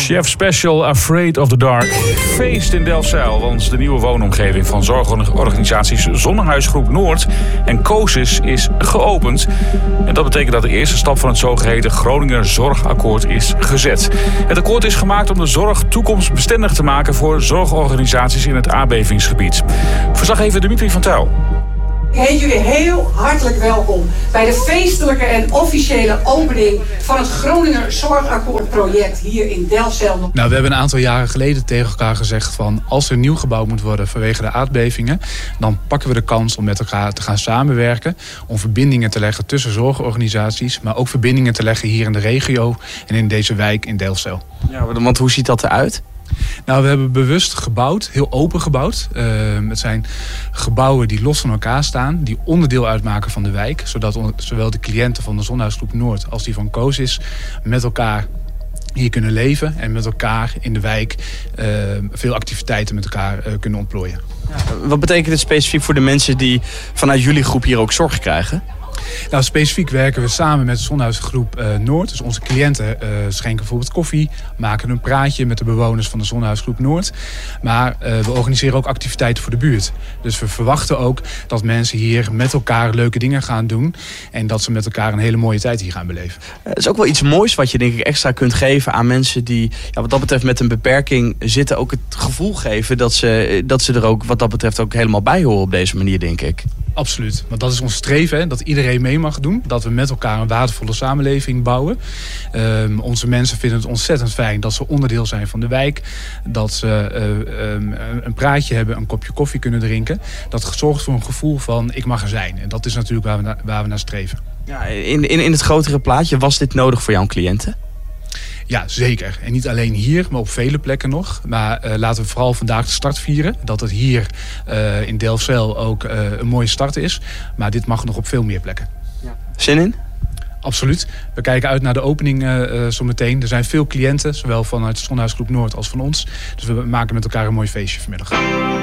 Chef Special Afraid of the Dark. Feest in Delfzijl, want de nieuwe woonomgeving van zorgorganisaties Zonnehuisgroep Noord en COSIS is geopend. En dat betekent dat de eerste stap van het zogeheten Groninger Zorgakkoord is gezet. Het akkoord is gemaakt om de zorg toekomstbestendig te maken voor zorgorganisaties in het aardbevingsgebied. Verslaggever Dimitri van Tuyl. Ik heet jullie heel hartelijk welkom bij de feestelijke en officiële opening van het Groninger Zorgakkoord-project hier in Delfzijl. Nou, we hebben een aantal jaren geleden tegen elkaar gezegd van als er nieuw gebouwd moet worden vanwege de aardbevingen, dan pakken we de kans om met elkaar te gaan samenwerken, om verbindingen te leggen tussen zorgorganisaties, maar ook verbindingen te leggen hier in de regio en in deze wijk in Delfzijl. Ja, want hoe ziet dat eruit? Nou, we hebben bewust gebouwd, heel open gebouwd. Het zijn gebouwen die los van elkaar staan, die onderdeel uitmaken van de wijk, zodat zowel de cliënten van de Zonnehuisgroep Noord als die van COSIS met elkaar hier kunnen leven en met elkaar in de wijk veel activiteiten met elkaar kunnen ontplooien. Ja, wat betekent het specifiek voor de mensen die vanuit jullie groep hier ook zorg krijgen? Nou, specifiek werken we samen met de Zonnehuisgroep Noord. Dus onze cliënten schenken bijvoorbeeld koffie, maken een praatje met de bewoners van de Zonnehuisgroep Noord. Maar we organiseren ook activiteiten voor de buurt. Dus we verwachten ook dat mensen hier met elkaar leuke dingen gaan doen en dat ze met elkaar een hele mooie tijd hier gaan beleven. Het is ook wel iets moois wat je denk ik extra kunt geven aan mensen die wat dat betreft met een beperking zitten. Ook het gevoel geven dat ze er ook wat dat betreft ook helemaal bij horen op deze manier, denk ik. Absoluut, want dat is ons streven, hè? Dat iedereen mee mag doen. Dat we met elkaar een waardevolle samenleving bouwen. Onze mensen vinden het ontzettend fijn dat ze onderdeel zijn van de wijk. Dat ze een praatje hebben, een kopje koffie kunnen drinken. Dat zorgt voor een gevoel van ik mag er zijn. En dat is natuurlijk waar we naar streven. Ja, in het grotere plaatje, was dit nodig voor jouw cliënten? Ja, zeker. En niet alleen hier, maar op vele plekken nog. Maar laten we vooral vandaag de start vieren. Dat het hier in Delfzijl ook een mooie start is. Maar dit mag nog op veel meer plekken. Ja. Zin in? Absoluut. We kijken uit naar de opening zometeen. Er zijn veel cliënten, zowel vanuit de Zonnehuisgroep Noord als van ons. Dus we maken met elkaar een mooi feestje vanmiddag.